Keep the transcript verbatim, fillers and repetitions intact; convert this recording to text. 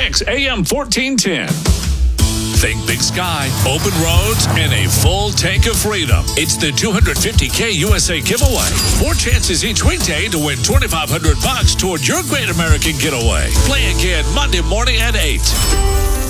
Kicks A M fourteen ten. Think big sky, open roads, and a full tank of freedom. It's the two hundred fifty K U S A giveaway. Four chances each weekday to win twenty-five hundred bucks toward your great American getaway. Play again Monday morning at eight.